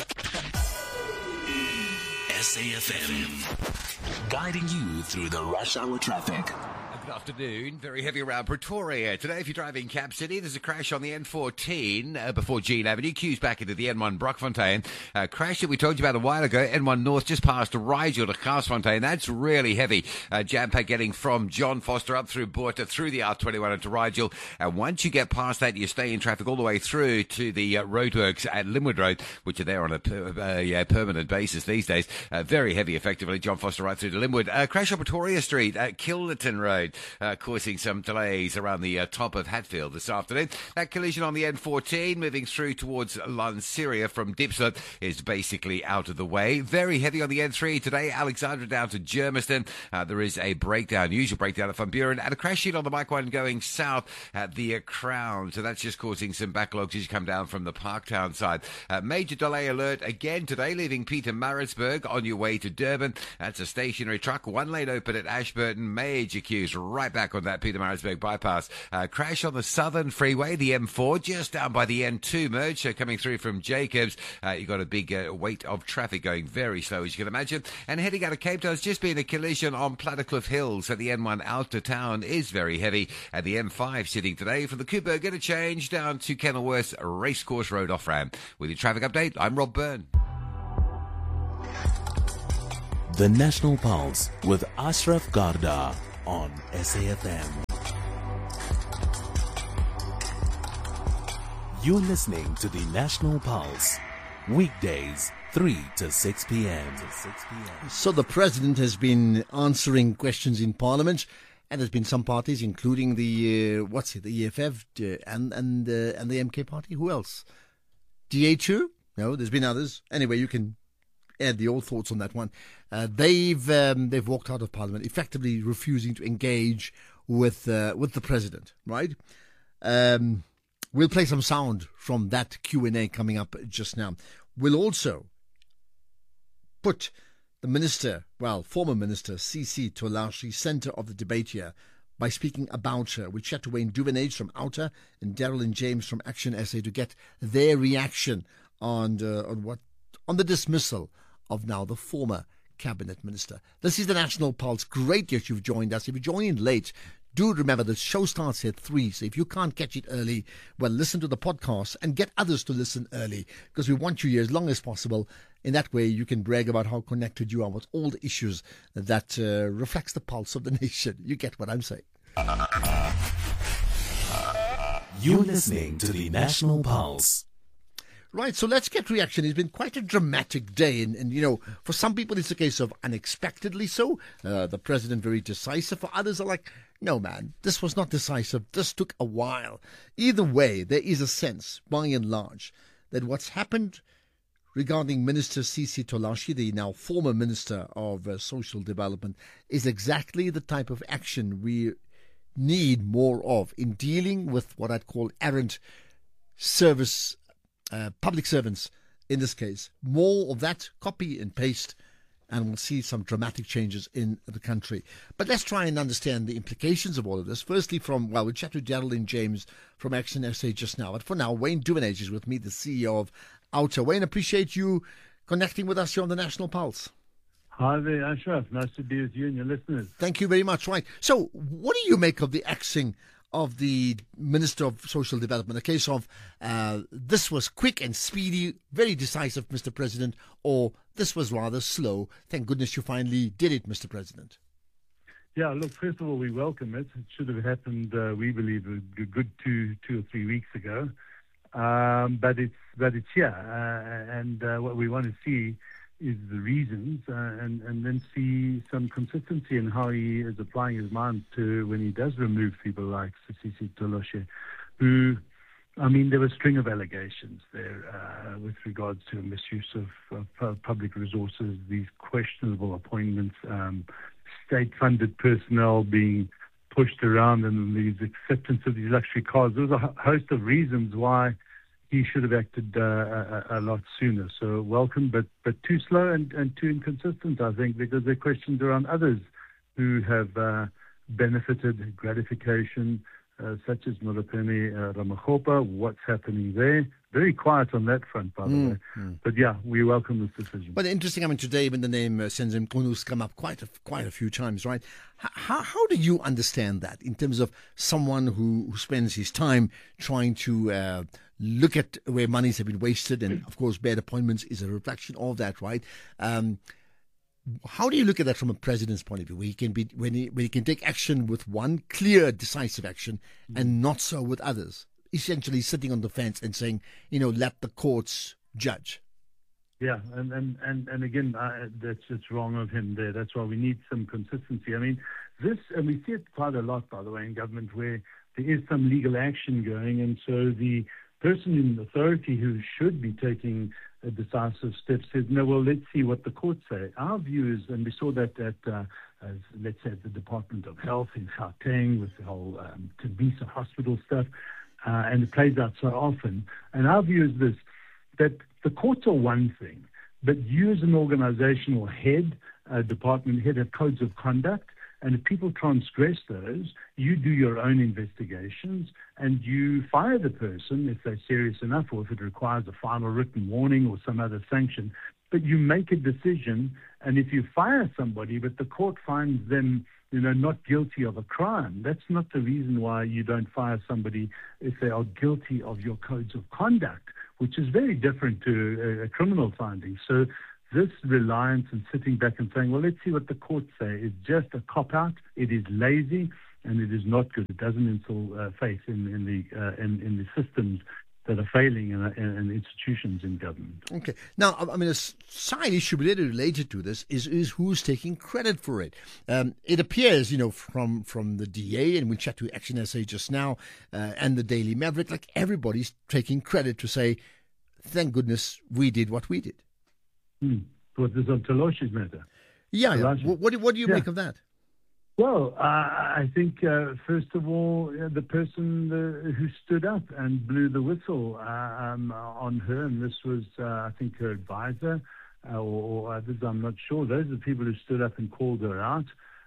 B: S A F M, guiding you through the rush hour traffic.
Y: Good afternoon. Very heavy around Pretoria. Today, if you're driving Cap City, there's a crash on the N fourteen uh, before Jean Avenue. Queues back into the N one Brockfontein. Uh, crash that we told you about a while ago. N one North just past Rigel to Garsfontein. That's really heavy. Uh, jam pack getting from John Foster up through Botha, through the R twenty-one into Rigel. And once you get past that, you stay in traffic all the way through to the uh, roadworks at Linwood Road, which are there on a per, uh, yeah, permanent basis these days. Uh, very heavy, effectively. John Foster right through to Linwood. Uh, crash on Pretoria Street at Kilnerton Road. Uh, causing some delays around the uh, top of Hatfield this afternoon. That collision on the N fourteen moving through towards Lanseria from Dipsler is basically out of the way. Very heavy on the N three today. Alexandra down to Germiston. Uh, there is a breakdown, usual breakdown at Van Buren, and a crash sheet on the bike one going south at the uh, Crown. So that's just causing some backlogs as you come down from the Parktown side. Uh, major delay alert again today, leaving Peter Maritzburg on your way to Durban. That's a stationary truck. One lane open at Ashburton. Major queues right back on that Pietermaritzburg bypass. Uh, crash on the Southern Freeway, the M four, just down by the N two merge, uh, coming through from Jacobs. Uh, you've got a big uh, weight of traffic going very slow, as you can imagine. And heading out of Cape Town, there's just been a collision on Plattercliff Hill, so the N one out to town is very heavy. And the M five sitting today from the Cooper, going to change down to Kenilworth Racecourse Road off-ramp. With your traffic update, I'm Rob Byrne.
B: The National Pulse with Ashraf Garda on S A F M. You're listening to the National Pulse, weekdays three to six p.m.
C: So the president has been answering questions in Parliament, and there's been some parties, including the uh, what's it, the E F F uh, and and uh, and the M K party. Who else? D A two? No, there's been others. Anyway, you can add your thoughts on that one. Uh, they've um, they've walked out of Parliament, effectively refusing to engage with uh, with the president. Right? Um, we'll play some sound from that Q and A coming up just now. We'll also put the minister, well, former minister C C Tolashi, centre of the debate here by speaking about her. We chat to Wayne Duvenage from Outer and Daryl and James from Action S A to get their reaction on uh, on what on the dismissal of now the former cabinet minister. This is the National Pulse. Great that you've joined us. If you join in late, do remember the show starts at three. So if you can't catch it early, well, listen to the podcast and get others to listen early, because we want you here as long as possible. In that way, you can brag about how connected you are with all the issues that uh, reflects the pulse of the nation. You get what I'm saying.
B: You're listening to the National Pulse.
C: Right, so let's get reaction. It's been quite a dramatic day, and, and you know, for some people it's a case of unexpectedly so. Uh, the president very decisive. For others are like, no man, this was not decisive. This took a while. Either way, there is a sense, by and large, that what's happened regarding Minister C C Tolashi, the now former Minister of uh, Social Development, is exactly the type of action we need more of in dealing with what I'd call errant service Uh, public servants in this case. More of that, copy and paste, and we'll see some dramatic changes in the country. But let's try and understand the implications of all of this. Firstly, from, well, we'll chat to Daryl and James from Action S A just now. But for now, Wayne Duvenage is with me, the C E O of Outer. Wayne, appreciate you connecting with us here on the National Pulse.
F: Hi there, Ashraf. Nice to be with you and your listeners.
C: Thank you very much. Right. So what do you make of the axing of the Minister of Social Development? A case of uh, this was quick and speedy, very decisive, Mister President, or this was rather slow. Thank goodness you finally did it, Mister President.
F: Yeah, look, first of all, we welcome it. It should have happened, uh, we believe, a good two two or three weeks ago. Um, but it's but it's here, uh, and uh, what we want to see is the reasons, uh, and, and then see some consistency in how he is applying his mind to when he does remove people like C C Tolashi, who, I mean, there were a string of allegations there uh, with regards to misuse of, of public resources, these questionable appointments, um, state-funded personnel being pushed around, and these acceptance of these luxury cars. There was a host of reasons why he should have acted uh, a, a lot sooner. So welcome, but but too slow and, and too inconsistent, I think, because there are questions around others who have uh, benefited gratification, uh, such as Molopeni uh, Ramakgopa. What's happening there? Very quiet on that front, by the
C: Mm,
F: way.
C: mm.
F: But yeah, we welcome this decision.
C: But interesting, I mean, today even the name uh, Senzo Mqundu's come up quite a, quite a few times, right? H- how, how do you understand that in terms of someone who, who spends his time trying to uh, look at where monies have been wasted, and of course bad appointments is a reflection of that, right? Um, how do you look at that from a president's point of view, where he can be when he, when he can take action with one clear, decisive action, and not so with others? Essentially sitting on the fence and saying, you know, let the courts judge.
F: Yeah, and and and, and again, uh, that's just wrong of him there. That's why we need some consistency. I mean, this, and we see it quite a lot, by the way, in government, where there is some legal action going, and so the person in authority who should be taking a decisive step says, no, well, let's see what the courts say. Our view is, and we saw that at, uh, as, let's say, at the Department of Health in Gauteng with the whole um, Tembisa hospital stuff, Uh, and it plays out so often. And our view is this, that the courts are one thing, but you as an organizational head, uh, department head, have codes of conduct, And if people transgress those, you do your own investigations and you fire the person if they're serious enough, or if it requires a final written warning or some other sanction. But you make a decision, and if you fire somebody, but the court finds them, you know, not guilty of a crime, that's not the reason why you don't fire somebody if they are guilty of your codes of conduct, which is very different to a, a criminal finding. So this reliance and sitting back and saying, well, let's see what the courts say, is just a cop-out. It is lazy, and it is not good. It doesn't instill uh, faith in, in, the, uh, in, in the systems that are failing in, in institutions in government.
C: Okay. Now, I mean, a side issue really related to this is, is who's taking credit for it. Um, it appears, you know, from, from the D A, and we chat to Action S A just now, uh, and the Daily Maverick, like everybody's taking credit to say, thank goodness we did what we did.
F: Hmm. What is on Toloshi's matter?
C: Yeah. yeah. What, what, do, what do you yeah. make of that?
F: Well, uh, I think, uh, first of all, uh, the person uh, who stood up and blew the whistle uh, um, on her, and this was, uh, I think, her advisor uh, or, or others, I'm not sure. Those are the people who stood up and called her out.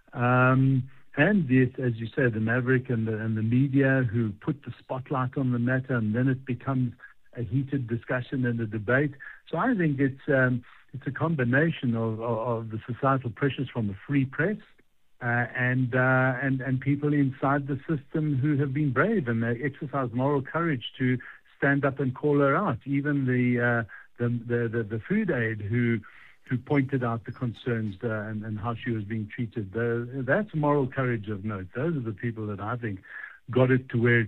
F: Um, and, the, as you say, the Maverick and the, and the media who put the spotlight on the matter, and then it becomes a heated discussion and a debate. So I think it's, um, it's a combination of, of, of the societal pressures from the free press, Uh, and, uh, and and people inside the system who have been brave and they exercise moral courage to stand up and call her out. Even the uh, the, the, the the food aide who who pointed out the concerns uh, and, and how she was being treated. The, that's moral courage of note. Those are the people that I think got it to where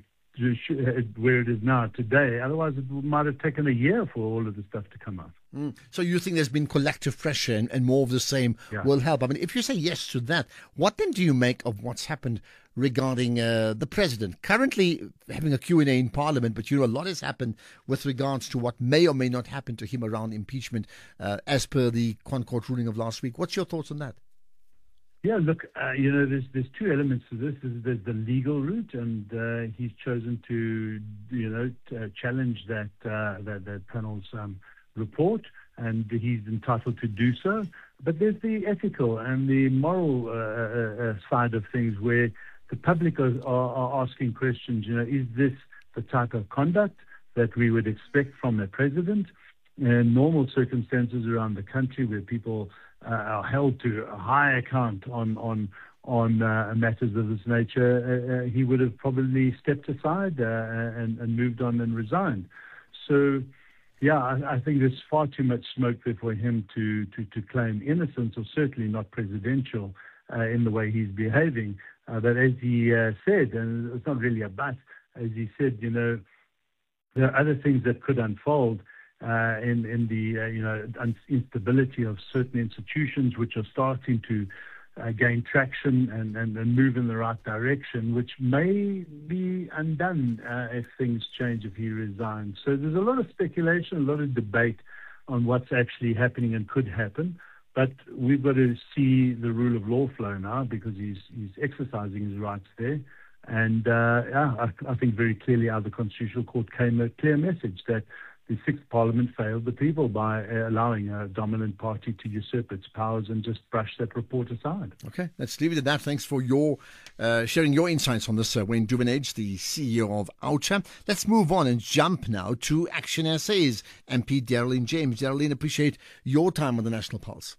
F: where it is now today. Otherwise, it might have taken a year for all of the stuff to come out.
C: Mm. So you think there's been collective pressure and, and more of the same yeah. will help? I mean, if you say yes to that, what then do you make of what's happened regarding uh, the president? Currently having a Q and A in Parliament, but you know a lot has happened with regards to what may or may not happen to him around impeachment uh, as per the Concord ruling of last week. What's your thoughts on that?
F: Yeah, look, uh, you know, there's there's two elements to this. There's, there's the legal route, and uh, he's chosen to, you know, to, uh, challenge that uh, that that panel's um, report, and he's entitled to do so. But there's the ethical and the moral uh, uh, side of things, where the public are, are, are asking questions. You know, is this the type of conduct that we would expect from a president? In normal circumstances around the country, where people Uh, are held to a high account on on on uh, matters of this nature, uh, uh, he would have probably stepped aside uh, and, and moved on and resigned. So, yeah, I, I think there's far too much smoke there for him to, to, to claim innocence, or certainly not presidential uh, in the way he's behaving. Uh, but as he uh, said, and it's not really a but, as he said, you know, there are other things that could unfold. Uh, in, in the, uh, you know, instability of certain institutions which are starting to uh, gain traction and, and, and move in the right direction, which may be undone uh, if things change, if he resigns. So there's a lot of speculation, a lot of debate on what's actually happening and could happen. But we've got to see the rule of law flow now, because he's, he's exercising his rights there. And, uh, yeah, I, I think very clearly out of the Constitutional Court came a clear message that the Sixth Parliament failed the people by uh, allowing a dominant party to usurp its powers and just brush that report aside.
C: Okay, let's leave it at that. Thanks for your uh, sharing your insights on this, uh, Wayne Duvenage, the C E O of OUCHA. Let's move on and jump now to Action S A's M P Darrelline James. Darrelline, appreciate your time on the National Pulse.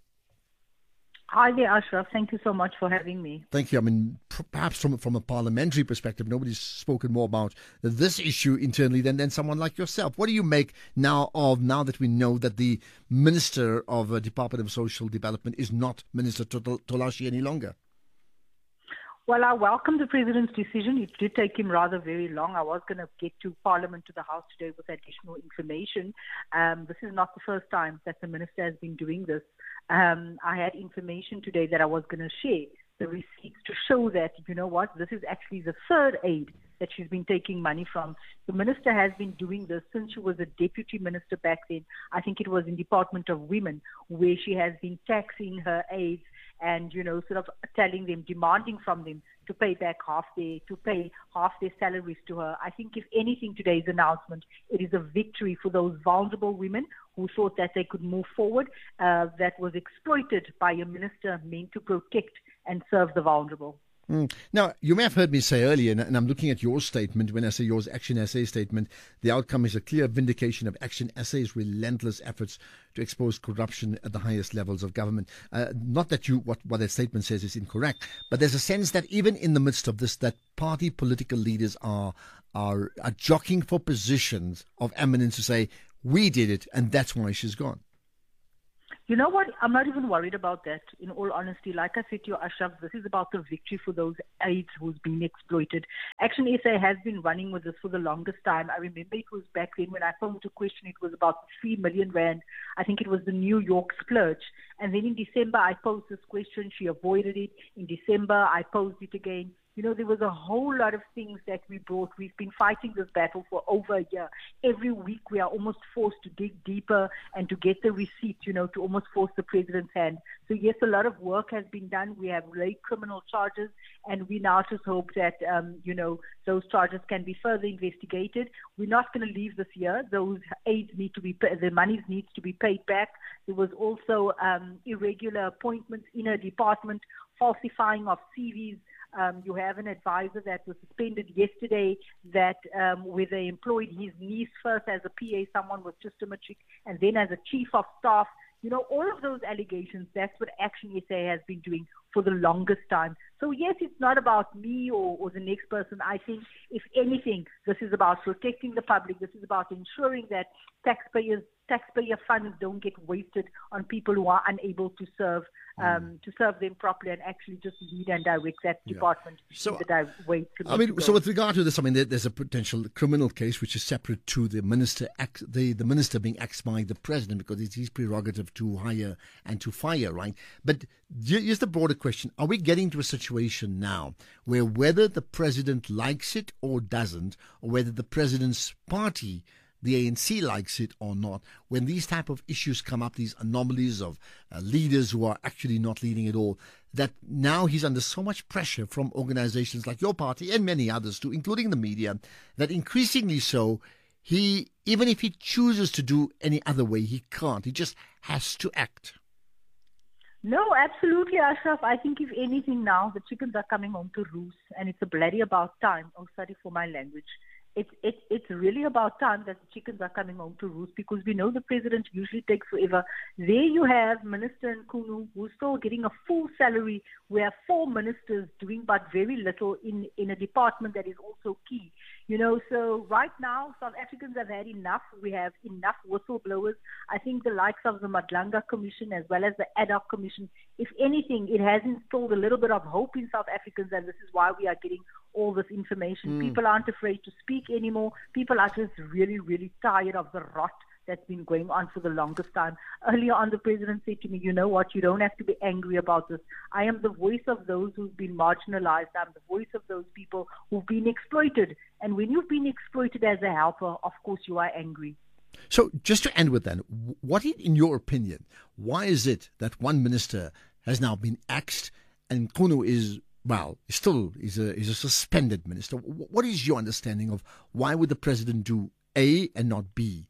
G: Hi there, Ashraf. Thank you so much for having me.
C: Thank you. I mean, perhaps from from a parliamentary perspective, nobody's spoken more about this issue internally than, than someone like yourself. What do you make now of, now that we know that the Minister of uh, Department of Social Development is not Minister Tolashi any longer?
G: Well, I welcome the President's decision. It did take him rather very long. I was going to get to Parliament, to the House today, with additional information. Um, this is not the first time that the Minister has been doing this. Um, I had information today that I was going to share, the receipts, to show that, you know what, this is actually the third aid that she's been taking money from. The Minister has been doing this since she was a Deputy Minister back then. I think it was in Department of Women, where she has been taxing her aides and, you know, sort of telling them, demanding from them to pay back half their, to pay half their salaries to her. I think if anything, today's announcement, it is a victory for those vulnerable women who thought that they could move forward, uh, that was exploited by a minister meant to protect and serve the vulnerable.
C: Mm. Now, you may have heard me say earlier, and I'm looking at your statement, when I say yours Action S A statement, the outcome is a clear vindication of Action S A's relentless efforts to expose corruption at the highest levels of government. Uh, not that you what, what that statement says is incorrect, but there's a sense that even in the midst of this, that party political leaders are, are, are jockeying for positions of eminence to say, we did it, and that's why she's gone.
G: You know what? I'm not even worried about that, in all honesty. Like I said to you, Ashraf, this is about the victory for those aides who's been exploited. Action S A has been running with this for the longest time. I remember it was back then when I phoned to question, it was about three million rand. I think it was the New York splurge. And then in December, I posed this question. She avoided it. In December, I posed it again. You know, there was a whole lot of things that we brought. We've been fighting this battle for over a year. Every week we are almost forced to dig deeper and to get the receipt, you know, to almost force the president's hand. So yes, a lot of work has been done. We have laid criminal charges, and we now just hope that, um, you know, those charges can be further investigated. We're not going to leave this year. Those aids need to be, the money needs to be paid back. There was also um, irregular appointments in a department, falsifying of C Vs. Um, you have an advisor that was suspended yesterday that um, where they employed his niece first as a P A, someone with just a matric, and then as a chief of staff. You know, all of those allegations, that's what Action S A has been doing for the longest time. So yes, it's not about me or, or the next person. I think, if anything, this is about protecting the public. This is about ensuring that taxpayers, taxpayer funds don't get wasted on people who are unable to serve um, to serve them properly and actually just lead and direct that
C: Yeah.
G: department
C: So,
G: in the di- way to
C: I mean, so with regard to this, I mean, there, there's a potential criminal case which is separate to the minister, act, the the minister being axed by the president, because it's his prerogative to hire and to fire, right? But here's the broader question: are we getting to a situation now where whether the president likes it or doesn't, or whether the president's party, the A N C, likes it or not, when these type of issues come up, these anomalies of uh, leaders who are actually not leading at all, that now he's under so much pressure from organizations like your party and many others too, including the media, that increasingly so, he, even if he chooses to do any other way, he can't. He just has to act.
G: No, absolutely, Ashraf. I think if anything now, the chickens are coming home to roost, and it's a bloody about time. Oh, sorry for my language. It's it's it's really about time that the chickens are coming home to roost, because we know the president usually takes forever. There you have Minister Nkunu, who's still getting a full salary. We have four ministers doing but very little in, in a department that is also key. You know, so right now, South Africans have had enough. We have enough whistleblowers. I think the likes of the Madlanga Commission as well as the Ad hoc Commission, if anything, it has instilled a little bit of hope in South Africans, and this is why we are getting all this information.
H: Mm.
G: People aren't afraid to speak anymore. People are just really, really tired of the rot that's been going on for the longest time. Earlier on, the president said to me, you know what, you don't have to be angry about this. I am the voice of those who've been marginalized. I'm the voice of those people who've been exploited. And when you've been exploited as a helper, of course you are angry.
C: So just to end with then, what, in your opinion, why is it that one minister has now been axed and Nkunu is, well, still is a, is a suspended minister? What is your understanding of why would the president do A and not B?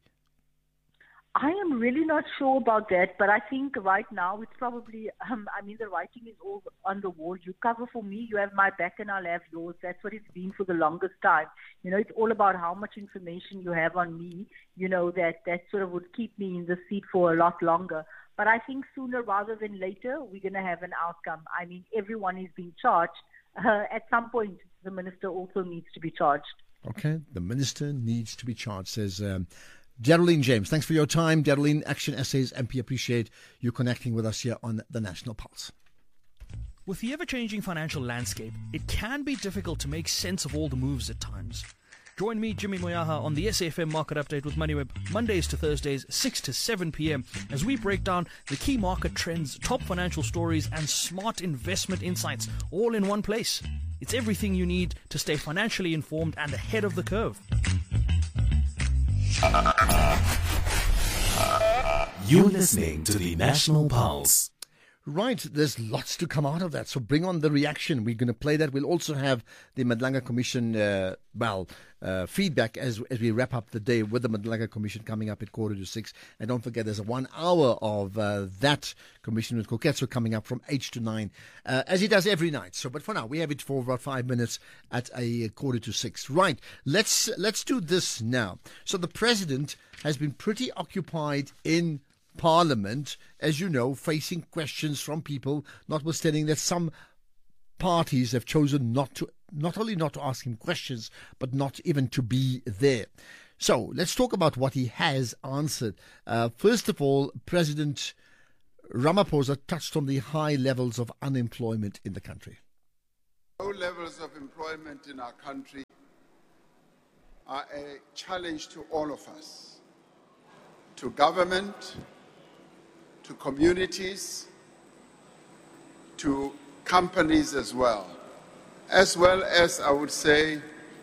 G: I am really not sure about that, but I think right now it's probably, um, I mean, the writing is all on the wall. You cover for me, you have my back and I'll have yours. That's what it's been for the longest time. You know, it's all about how much information you have on me, you know, that, that sort of would keep me in the seat for a lot longer. But I think sooner rather than later, we're going to have an outcome. I mean, everyone is being charged. Uh, at some point, the minister also needs to be charged.
C: Okay, the minister needs to be charged, says um, Geraldine James. Thanks for your time, Geraldine, Action S A's M P. Appreciate you connecting with us here on the National Pulse.
H: With the ever-changing financial landscape, it can be difficult to make sense of all the moves at times. Join me, Jimmy Moyaha, on the S A F M Market Update with MoneyWeb, Mondays to Thursdays, six to seven p.m, as we break down the key market trends, top financial stories, and smart investment insights, all in one place. It's everything you need to stay financially informed and ahead of the curve.
B: You're listening to the National Pulse.
C: Right, there's lots to come out of that. So bring on the reaction. We're going to play that. We'll also have the Madlanga Commission, uh, well, uh, feedback as as we wrap up the day with the Madlanga Commission coming up at quarter to six. And don't forget, there's a one hour of uh, that commission with Koketso coming up from eight to nine, uh, as he does every night. So, but for now, we have it for about five minutes at a quarter to six. Right, let's let's do this now. So the president has been pretty occupied in Parliament, as you know, facing questions from people, notwithstanding that some parties have chosen not to, not only not to ask him questions, but not even to be there. So let's talk about what he has answered. Uh, first of all, President Ramaphosa touched on the high levels of unemployment in the country.
V: Low levels of employment in our country are a challenge to all of us, to government, to communities, to companies as well, as well as, I would say,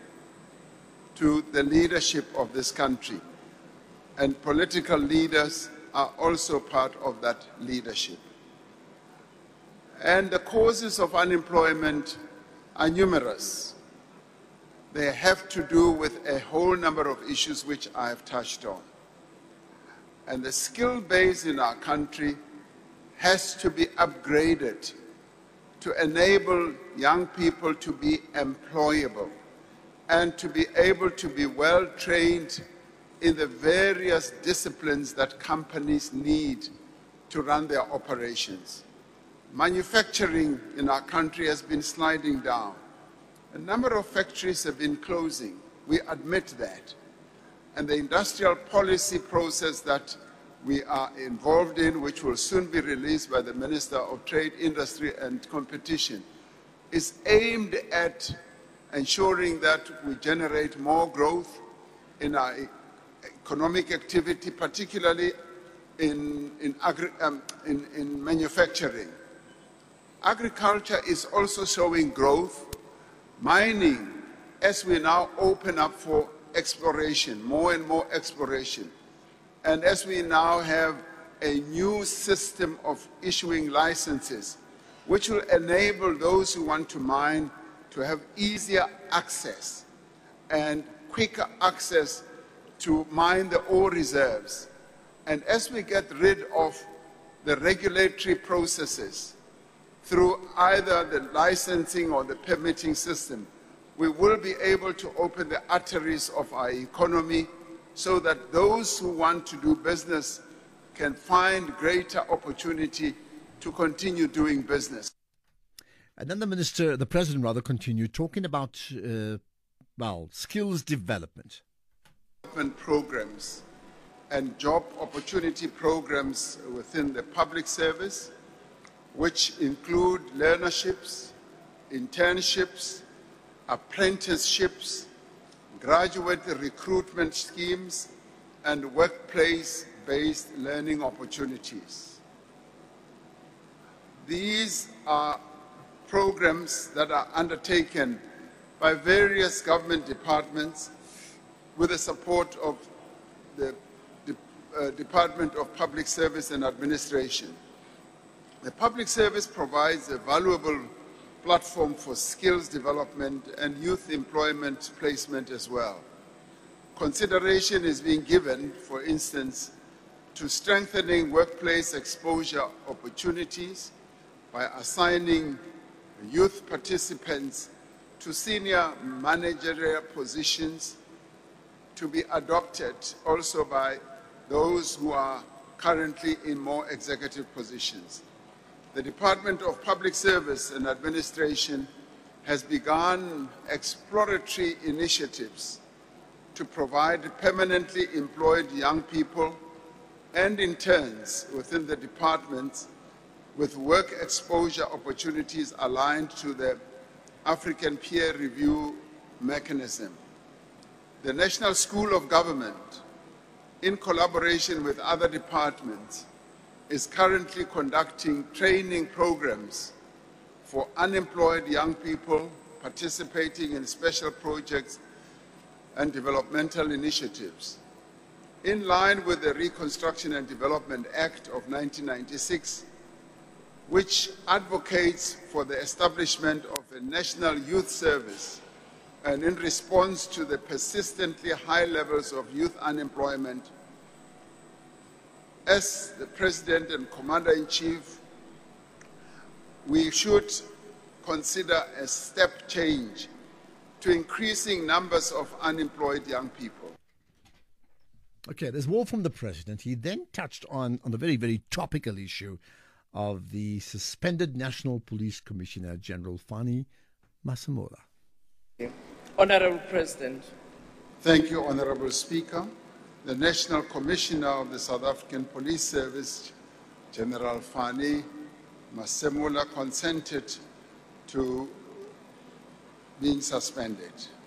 V: to the leadership of this country. And political leaders are also part of that leadership. And the causes of unemployment are numerous. They have to do with a whole number of issues which I have touched on. And the skill base in our country has to be upgraded to enable young people to be employable and to be able to be well trained in the various disciplines that companies need to run their operations. Manufacturing in our country has been sliding down. A number of factories have been closing. We admit that. And the industrial policy process that we are involved in, which will soon be released by the Minister of Trade, Industry and Competition, is aimed at ensuring that we generate more growth in our economic activity, particularly in, in, agri um, in, in manufacturing. Agriculture is also showing growth. Mining, as we now open up for exploration, more and more exploration. And as we now have a new system of issuing licenses, which will enable those who want to mine to have easier access and quicker access to mine the ore reserves. And as we get rid of the regulatory processes through either the licensing or the permitting system, we will be able to open the arteries of our economy so that those who want to do business can find greater opportunity to continue doing business.
C: And then the minister, the president rather, continued talking about, uh, well, skills development.
V: Programs and job opportunity programs within the public service, which include learnerships, internships, apprenticeships, graduate recruitment schemes, and workplace-based learning opportunities. These are programs that are undertaken by various government departments with the support of the De- uh, Department of Public Service and Administration. The public service provides a valuable platform for skills development and youth employment placement as well. Consideration is being given, for instance, to strengthening workplace exposure opportunities by assigning youth participants to senior managerial positions to be adopted also by those who are currently in more executive positions. The Department of Public Service and Administration has begun exploratory initiatives to provide permanently employed young people and interns within the departments with work exposure opportunities aligned to the African Peer Review Mechanism. The National School of Government, in collaboration with other departments, is currently conducting training programs for unemployed young people participating in special projects and developmental initiatives. In line with the Reconstruction and Development Act of nineteen ninety-six, which advocates for the establishment of a national youth service, and in response to the persistently high levels of youth unemployment, as the President and Commander-in-Chief, we should consider a step change to increasing numbers of unemployed young people.
C: Okay, there's more from the President. He then touched on, on the very, very topical issue of the suspended National Police Commissioner General Fani Masemola.
I: Honourable President.
V: Thank you, Honourable Speaker. The National Commissioner of the South African Police Service, General Fani Masemola, consented to being suspended.